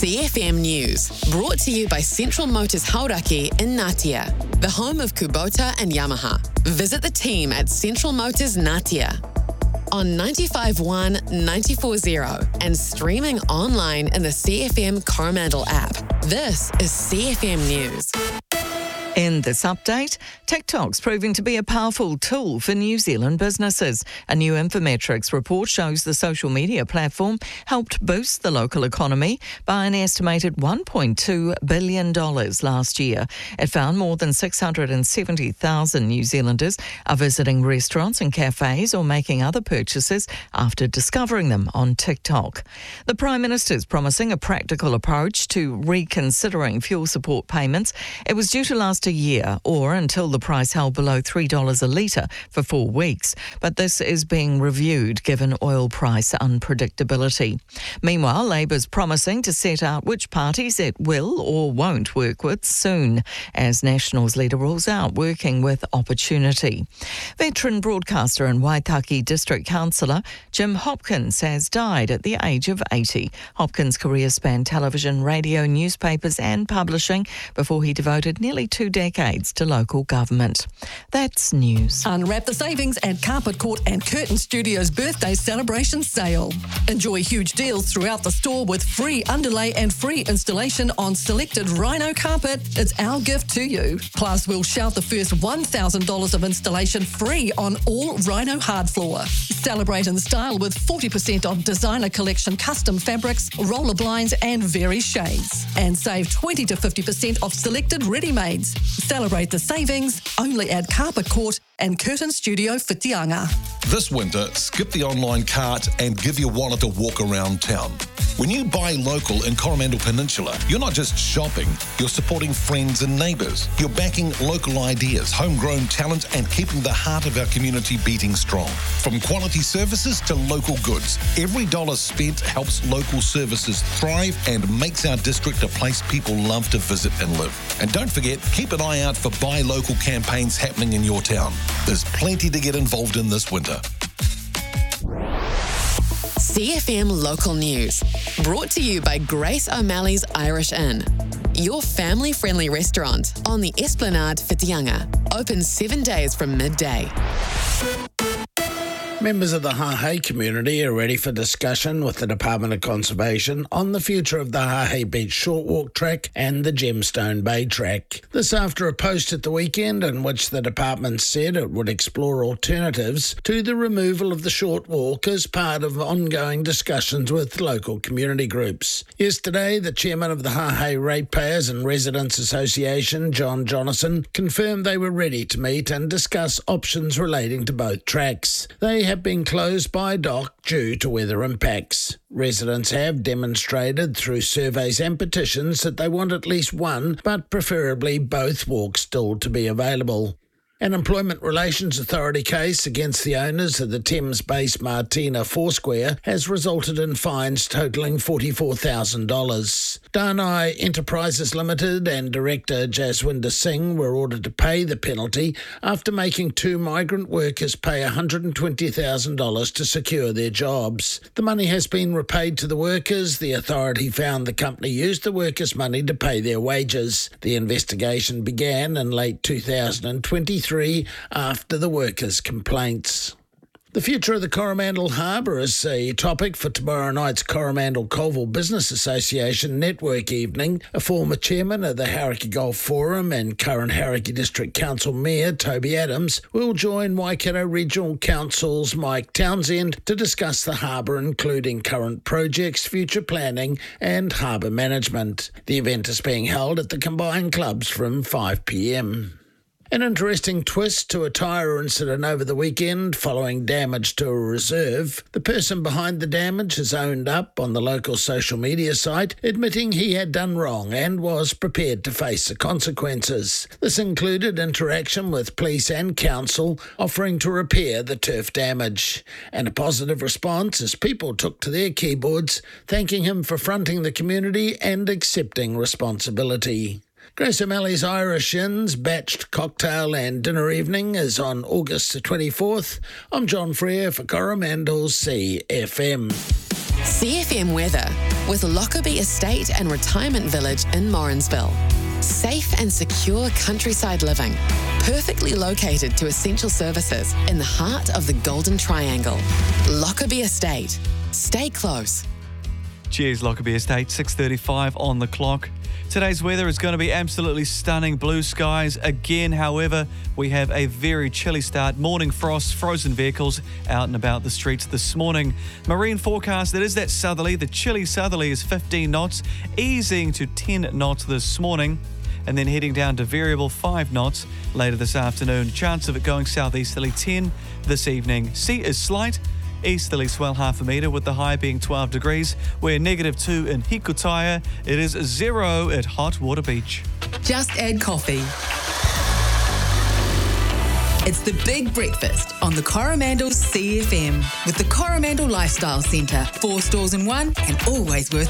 CFM News, brought to you by Central Motors Hauraki in Ngatea, the home of Kubota and Yamaha. Visit the team at Central Motors Ngatea on 95.1, 94.0 and streaming online in the CFM Coromandel app. This is CFM News. In this update, TikTok's proving to be a powerful tool for New Zealand businesses. A new Infometrics report shows the social media platform helped boost the local economy by an estimated $1.2 billion last year. It found more than 670,000 New Zealanders are visiting restaurants and cafes or making other purchases after discovering them on TikTok. The Prime Minister's promising a practical approach to reconsidering fuel support payments. It was due to last a year or until the price held below $3 a litre for 4 weeks. But this is being reviewed given oil price unpredictability. Meanwhile, Labour's promising to set out which parties it will or won't work with soon, as Nationals leader rules out working with Opportunity. Veteran broadcaster and Waitaki District Councillor Jim Hopkins has died at the age of 80. Hopkins' career spanned television, radio, newspapers and publishing before he devoted nearly 2 decades to local government. That's news. Unwrap the savings at Carpet Court and Curtain Studios birthday celebration sale. Enjoy huge deals throughout the store with free underlay and free installation on selected Rhino carpet. It's our gift to you. Plus, we'll shout the first $1,000 of installation free on all Rhino hard floor. Celebrate in style with 40% off designer collection custom fabrics, roller blinds and varied shades. And save 20 to 50% off selected ready-mades. Celebrate the savings only at Carpet Court and Curtain Studio Whitianga. This winter, skip the online cart and give your wallet a walk around town. When you buy local in Coromandel Peninsula, you're not just shopping, you're supporting friends and neighbours. You're backing local ideas, homegrown talent and keeping the heart of our community beating strong. From quality services to local goods, every dollar spent helps local services thrive and makes our district a place people love to visit and live. And don't forget, keep an eye out for buy local campaigns happening in your town. There's plenty to get involved in this winter. CFM Local News, brought to you by Grace O'Malley's Irish Inn, your family-friendly restaurant on the Esplanade Whitianga, open 7 days from midday. Members of the Hahei community are ready for discussion with the Department of Conservation on the future of the Hahei Beach Short Walk Track and the Gemstone Bay Track. This after a post at the weekend in which the department said it would explore alternatives to the removal of the short walk as part of ongoing discussions with local community groups. Yesterday, the chairman of the Hahei Ratepayers and Residents Association, John Jonathan, confirmed they were ready to meet and discuss options relating to both tracks. They have been closed by DOC due to weather impacts. Residents have demonstrated through surveys and petitions that they want at least one, but preferably both walks still to be available. An Employment Relations Authority case against the owners of the Thames-based Martina Foursquare has resulted in fines totalling $44,000. Danai Enterprises Limited and director Jaswinder Singh were ordered to pay the penalty after making 2 migrant workers pay $120,000 to secure their jobs. The money has been repaid to the workers. The authority found the company used the workers' money to pay their wages. The investigation began in late 2023 after the workers' complaints. The future of the Coromandel Harbour is a topic for tomorrow night's Coromandel Colville Business Association Network Evening. A former chairman of the Hauraki Golf Forum and current Hauraki District Council Mayor Toby Adams will join Waikato Regional Council's Mike Townsend to discuss the harbour, including current projects, future planning and harbour management. The event is being held at the combined clubs from 5 p.m. An interesting twist to a tyre incident over the weekend following damage to a reserve. The person behind the damage has owned up on the local social media site, admitting he had done wrong and was prepared to face the consequences. This included interaction with police and council, offering to repair the turf damage. And a positive response as people took to their keyboards, thanking him for fronting the community and accepting responsibility. Grace O'Malley's Irish Inn's batched cocktail and dinner evening is on August the 24th. I'm John Freer for Coromandel's CFM. CFM weather with Lockerbie Estate and Retirement Village in Morrinsville. Safe and secure countryside living, perfectly located to essential services in the heart of the Golden Triangle. Lockerbie Estate. Stay close. Cheers, Lockerbie Estate, 6:35 on the clock. Today's weather is going to be absolutely stunning. Blue skies again. However, we have a very chilly start. Morning frost, frozen vehicles out and about the streets this morning. Marine forecast, it is that southerly. The chilly southerly is 15 knots, easing to 10 knots this morning, and then heading down to variable 5 knots later this afternoon. Chance of it going southeasterly 10 this evening. Sea is slight. Easterly swell half a metre with the high being 12 degrees. We're -2 in Hikutaya. It is 0 at Hot Water Beach. Just add coffee. It's the Big Breakfast on the Coromandel CFM with the Coromandel Lifestyle Centre. 4 stores in one and always worth